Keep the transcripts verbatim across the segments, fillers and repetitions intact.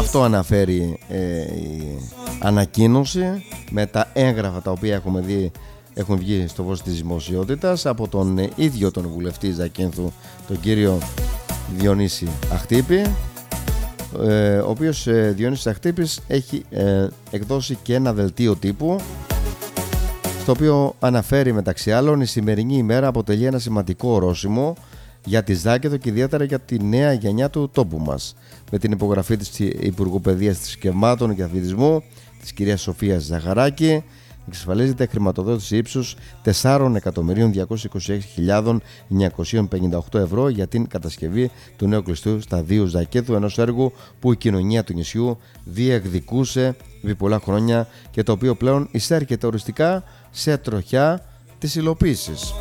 Αυτό αναφέρει ε, η ανακοίνωση με τα έγγραφα τα οποία έχουμε δει, έχουν βγει στο φως της δημοσιότητας από τον ε, ίδιο τον βουλευτή Ζακίνθου, τον κύριο Διονύση Αχτύπη, ε, ο οποίος ε, Διονύσης Αχτύπης έχει ε, εκδώσει και ένα δελτίο τύπου, στο οποίο αναφέρει μεταξύ άλλων: η σημερινή ημέρα αποτελεί ένα σημαντικό ορόσημο για τη Ζάκυνθο και ιδιαίτερα για τη νέα γενιά του τόπου μας. Με την υπογραφή της Υπουργού Παιδείας, Θρησκευμάτων και Αθλητισμού, της κυρίας Σοφίας Ζαχαράκη, εξασφαλίζεται χρηματοδότηση ύψους τέσσερα εκατομμύρια διακόσιες είκοσι έξι χιλιάδες εννιακόσια πενήντα οκτώ ευρώ για την κατασκευή του νέου κλειστού σταδίου Ζακίνθου, ενός έργου που η κοινωνία του νησιού διεκδικούσε επί πολλά χρόνια και το οποίο πλέον εισέρχεται οριστικά σε τροχιά της υλοποίησης.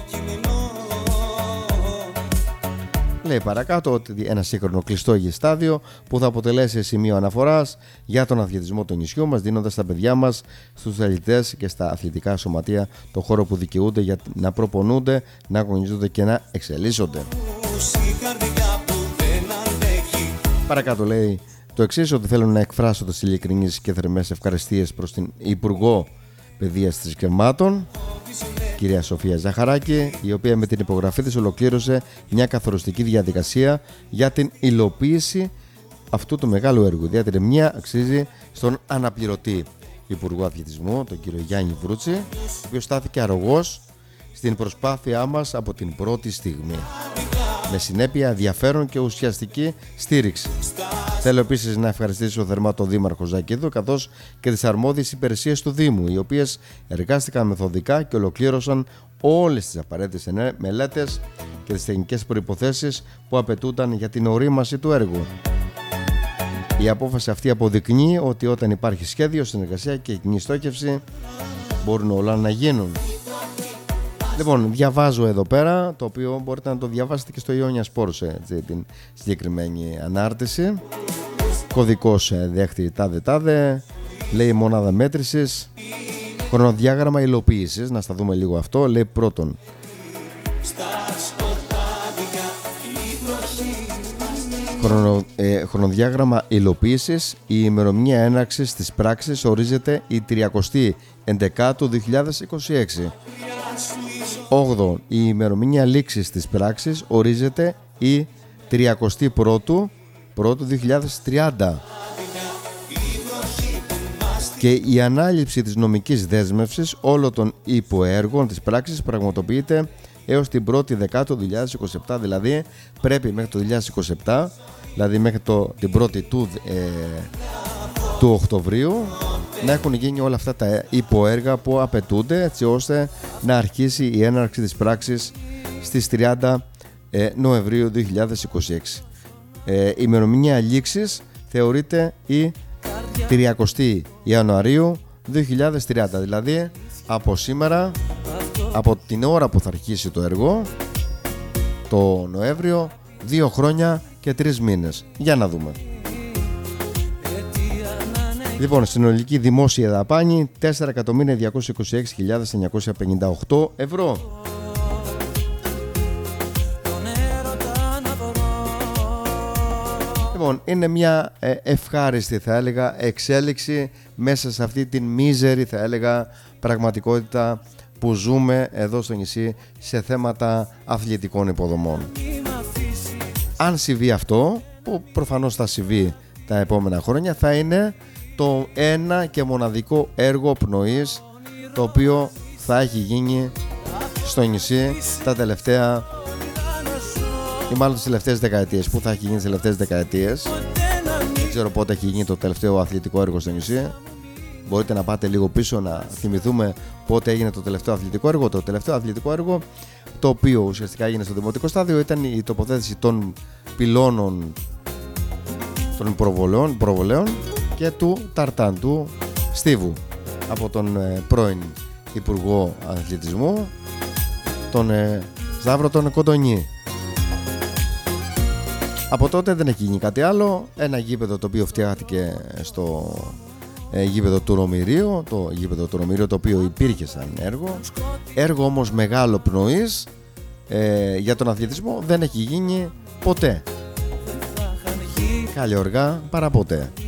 Λέει παρακάτω ότι ένα σύγχρονο κλειστό στάδιο που θα αποτελέσει σημείο αναφοράς για τον αθλητισμό του νησιού μας, δίνοντας στα παιδιά μας, στους αθλητές και στα αθλητικά σωματεία το χώρο που δικαιούνται για να προπονούνται, να αγωνίζονται και να εξελίσσονται. Παρακάτω λέει το εξής, ότι θέλω να εκφράσω τις ειλικρινείς και θερμές ευχαριστίες προς την Υπουργό Παιδείας Θρησκευμάτων, κυρία Σοφία Ζαχαράκη, η οποία με την υπογραφή της ολοκλήρωσε μια καθοριστική διαδικασία για την υλοποίηση αυτού του μεγάλου έργου. Ιδιαίτερη μια αξίζει στον αναπληρωτή Υπουργό Αθλητισμού, τον κύριο Γιάννη Βρούτση, ο οποίος στάθηκε αρρωγός στην προσπάθειά μας από την πρώτη στιγμή, με συνέπεια, ενδιαφέρον και ουσιαστική στήριξη. Θέλω επίσης να ευχαριστήσω θερμά τον Δήμαρχο Ζακίνθου, καθώς και τις αρμόδιες υπηρεσίες του Δήμου, οι οποίες εργάστηκαν μεθοδικά και ολοκλήρωσαν όλες τις απαραίτητες μελέτες και τις τεχνικές προϋποθέσεις που απαιτούνταν για την ορίμαση του έργου. Η απόφαση αυτή αποδεικνύει ότι όταν υπάρχει σχέδιο, συνεργασία και κοινή στόχευση, μπορούν όλα να γίνουν. Λοιπόν, διαβάζω εδώ πέρα, το οποίο μπορείτε να το διαβάσετε και στο Ιόνια Sports, έτσι, την συγκεκριμένη ανάρτηση. Κωδικός δέχτη τάδε τάδε, λέει μονάδα μέτρησης, χρονοδιάγραμμα υλοποίησης, να στα δούμε λίγο αυτό. Λέει πρώτον, χρονο, ε, χρονοδιάγραμμα υλοποίησης, η ημερομηνία έναρξης της πράξης ορίζεται η τριάντα ενδεκάτου δύο χιλιάδες είκοσι έξι. όγδοο. Η ημερομηνία λήξης της πράξης ορίζεται η τριάντα πρώτου δύο χιλιάδες τριάντα και η ανάληψη της νομικής δέσμευσης όλων των υποέργων της πράξης πραγματοποιείται έως την πρώτη Δεκάτου δύο χιλιάδες είκοσι επτά, δηλαδή πρέπει μέχρι το δύο χιλιάδες είκοσι επτά, δηλαδή μέχρι το, την πρώτη του, ε, του Οκτωβρίου, να έχουν γίνει όλα αυτά τα υποέργα που απαιτούνται, έτσι ώστε να αρχίσει η έναρξη της πράξης στις τριάντα Νοεμβρίου δύο χιλιάδες είκοσι έξι. Ε, η ημερομηνία λήξης θεωρείται η τριάντα Ιανουαρίου δύο χιλιάδες τριάντα, δηλαδή από σήμερα, από την ώρα που θα αρχίσει το έργο, το Νοέμβριο, δύο χρόνια και τρεις μήνες. Για να δούμε. Λοιπόν, συνολική δημόσια δαπάνη τέσσερα εκατομμύρια διακόσιες είκοσι έξι χιλιάδες εννιακόσια πενήντα οκτώ ευρώ. Λοιπόν, είναι μια ε, ευχάριστη, θα έλεγα, εξέλιξη μέσα σε αυτή την μίζερη, θα έλεγα, πραγματικότητα που ζούμε εδώ στο νησί σε θέματα αθλητικών υποδομών. Αν συμβεί αυτό, που προφανώς θα συμβεί τα επόμενα χρόνια, θα είναι το ένα και μοναδικό έργο πνοής το οποίο θα έχει γίνει στο νησί τα τελευταία, ή μάλλον τις τελευταίες δεκαετίες. Πού θα έχει γίνει τις τελευταίες δεκαετίες? Δεν ξέρω πότε έχει γίνει το τελευταίο αθλητικό έργο στο νησί. Μπορείτε να πάτε λίγο πίσω να θυμηθούμε πότε έγινε το τελευταίο αθλητικό έργο. Το τελευταίο αθλητικό έργο, το οποίο ουσιαστικά έγινε στο δημοτικό στάδιο, ήταν η τοποθέτηση των πυλώνων των προβολέων, προβολέων και του ταρτάν, του στίβου, από τον ε, πρώην Υπουργό Αθλητισμού, τον ε, Σταύρο τον Κοντονή. Από τότε δεν έχει γίνει κάτι άλλο. Ένα γήπεδο το οποίο φτιάχτηκε στο ε, γήπεδο του Ρωμηρίου, το γήπεδο του Ρωμηρίου, το οποίο υπήρχε σαν έργο. Έργο όμως μεγάλο πνοής ε, για τον αθλητισμό δεν έχει γίνει ποτέ. Καλή οργά παρά ποτέ.